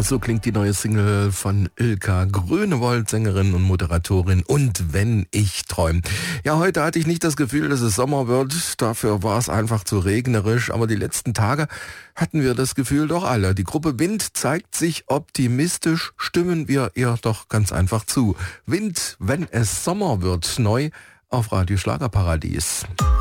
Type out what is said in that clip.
So klingt die neue Single von Ilka Grünewold, Sängerin und Moderatorin. Und wenn ich träume. Ja, heute hatte ich nicht das Gefühl, dass es Sommer wird. Dafür war es einfach zu regnerisch. Aber die letzten Tage hatten wir das Gefühl doch alle. Die Gruppe Wind zeigt sich optimistisch. Stimmen wir ihr doch ganz einfach zu. Wind, wenn es Sommer wird. Neu auf Radio Schlagerparadies.